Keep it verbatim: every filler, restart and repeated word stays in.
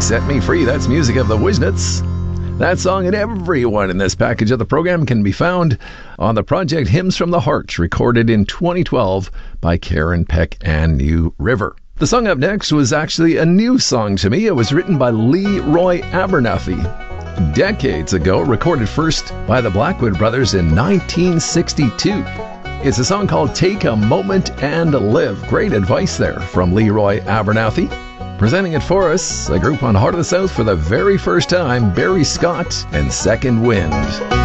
Set Me Free. That's music of the Wisnets. That song and everyone in this package of the program can be found on the project Hymns from the Heart, recorded in twenty twelve by Karen Peck and New River. The song up next was actually a new song to me. It was written by Leroy Abernathy decades ago, recorded first by the Blackwood Brothers in nineteen sixty-two. It's a song called Take a Moment and Live. Great advice there from Leroy Abernathy. Presenting it for us, a group on Heart of the South for the very first time, Barry Scott and Second Wind.